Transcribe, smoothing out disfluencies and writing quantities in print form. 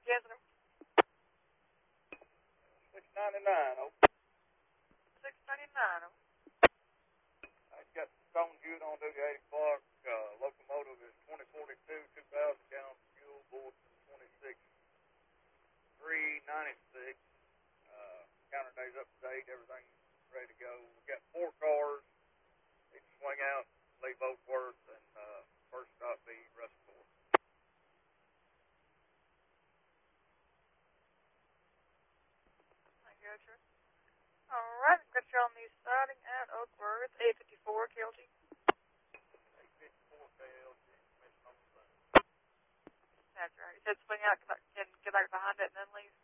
Gensler. 699. Oh. 699. I got Stone Jute on duty, 80 Clark. Locomotive is 2042, 2,000 gallons of fuel. Bulletin 26,396. Counter days up to date. Everything's ready to go. We got 4 cars. Need to swing out, leave Oakworth, and first stop be Rushmore. I got you. All right, got you on the siding at Oakworth, 854 KLG. 854 KLG, mission on the side. That's right. You said swing out and get back behind it and then leave.